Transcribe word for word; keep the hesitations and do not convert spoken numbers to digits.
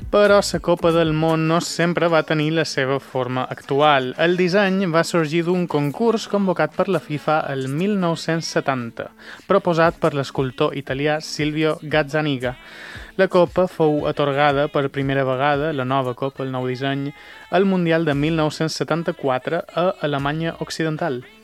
Però la Copa del Món no sempre va tenir la seva forma actual. El disseny va sorgir d'un concurs convocat per la FIFA el mil nou-cents setanta, proposat per l'escultor italià Silvio Gazzaniga. La Copa fou atorgada per primera vegada, la nova Copa, el nou disseny, al Mundial de mil nou-cents setanta-quatre a Alemanya Occidental.